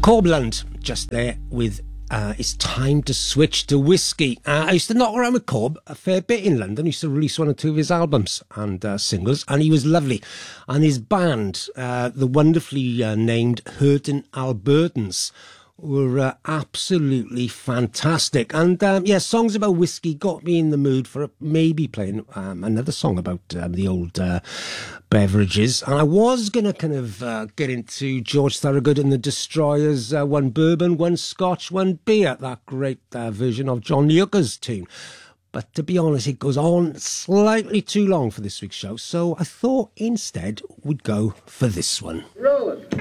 Corbland just there with It's Time to Switch to Whiskey. I used to knock around with Corb a fair bit in London. He used to release one or two of his albums and singles, and he was lovely. And his band, the wonderfully named Hurtin' Albertans, were absolutely fantastic. And songs about whiskey got me in the mood for maybe playing another song about the old beverages. And I was going to kind of get into George Thorogood and the Destroyers, one bourbon, one scotch, one beer, that great version of John Lee Hooker's tune. But to be honest, it goes on slightly too long for this week's show, so I thought instead we'd go for this one. Roll it.